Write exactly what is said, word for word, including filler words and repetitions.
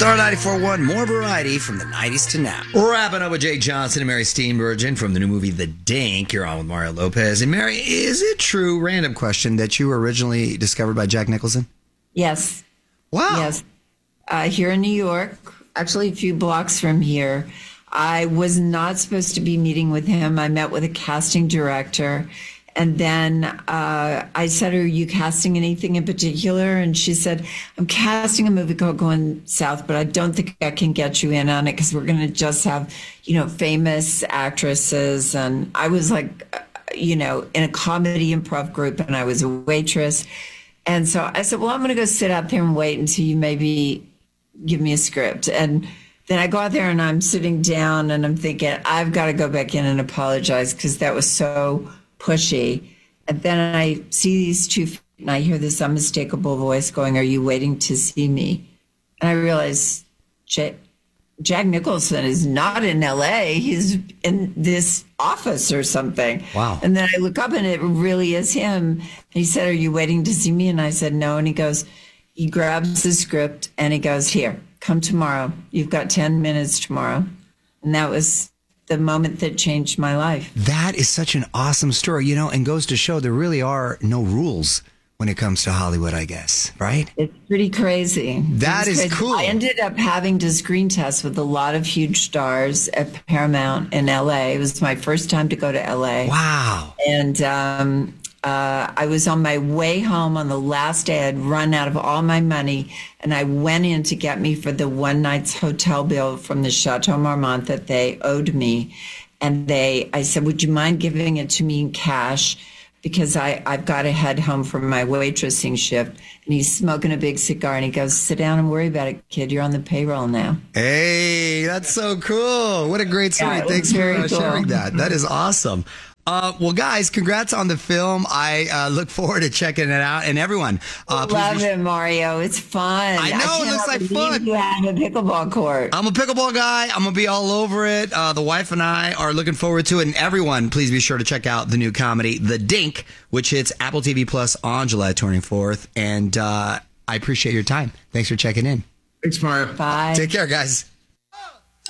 Star ninety-four point one, more variety from the nineties to now. Wrapping up with Jake Johnson and Mary Steenburgen from the new movie The Dink. You're on with Mario Lopez. And Mary, is it true, random question, that you were originally discovered by Jack Nicholson? Yes. Wow. Yes. Uh, here in New York, actually a few blocks from here. I was not supposed to be meeting with him. I met with a casting director. And then uh, I said, are you casting anything in particular? And she said, I'm casting a movie called Going South, but I don't think I can get you in on it because we're going to just have, you know, famous actresses. And I was like, you know, in a comedy improv group, and I was a waitress. And so I said, well, I'm going to go sit out there and wait until you maybe give me a script. And then I go out there and I'm sitting down and I'm thinking, I've got to go back in and apologize because that was so pushy. And then I see these two feet and I hear this unmistakable voice going, are you waiting to see me? And I realize J- Jack Nicholson is not in L A. He's in this office or something. Wow. And then I look up and it really is him. And he said, are you waiting to see me? And I said, no. And he goes, he grabs the script and he goes, here, come tomorrow. You've got ten minutes tomorrow. And that was the moment that changed my life. That is such an awesome story, you know, and goes to show there really are no rules when it comes to Hollywood, I guess, right? It's pretty crazy. That is crazy. cool. I ended up having to screen test with a lot of huge stars at Paramount in L A. It was my first time to go to L A. Wow. And um, uh, I was on my way home on the last day. I'd run out of all my money, and I went in to get me for the one night's hotel bill from the Chateau Marmont that they owed me. And they, I said, would you mind giving it to me in cash? Because I, I've got to head home from my waitressing shift. And he's smoking a big cigar, and he goes, sit down and worry about it, kid. You're on the payroll now. Hey, that's so cool. What a great story. Yeah, Thanks for uh, cool. sharing that. That is awesome. Uh, well, guys, congrats on the film. I uh, look forward to checking it out. And everyone, uh, please love be- it, Mario. It's fun. I know, it looks like fun. You have a pickleball court. I'm a pickleball guy. I'm going to be all over it. Uh, the wife and I are looking forward to it. And everyone, please be sure to check out the new comedy, The Dink, which hits Apple T V Plus on July twenty-fourth. And uh, I appreciate your time. Thanks for checking in. Thanks, Mario. Bye. Take care, guys.